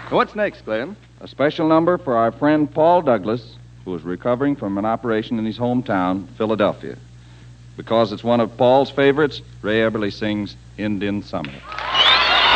What's next, Glenn? A special number for our friend Paul Douglas, who is recovering from an operation in his hometown, Philadelphia. Because it's one of Paul's favorites, Ray Eberly sings Indian Summer.